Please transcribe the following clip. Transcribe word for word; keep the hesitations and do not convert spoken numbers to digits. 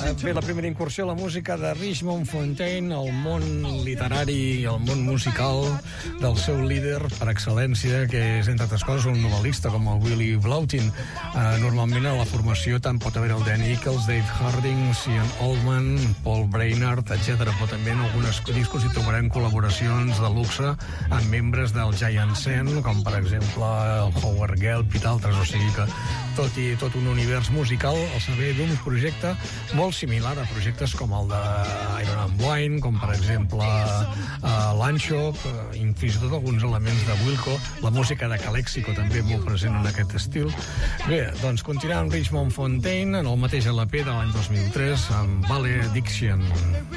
Bé, la primera incursió a la música de Richmond Fontaine, el món literari i el món musical del seu líder per excel·lència, que és, entre altres coses, un novel·lista com el Willie Blautin. Uh, normalment a la formació tant pot haver el Dan Eccles, Dave Harding, Ian Oldman, Paul Brainerd, etcètera. Però també en algunes discos hi trobarem col·laboracions de luxe amb membres del Giant Sen, com per exemple el Howard Gelb i d'altres. O sigui que tot i tot un univers musical al servei d'un projecte molt similar a projectes com el de Iron and Wine, com per exemple uh, Landshop, uh, i fins i tot alguns elements de Wilco, la música de Calexico també molt present en aquest estil. Bé, doncs continuem amb Richmond Fontaine en el mateix L P de l'any dos mil tres amb Valediction.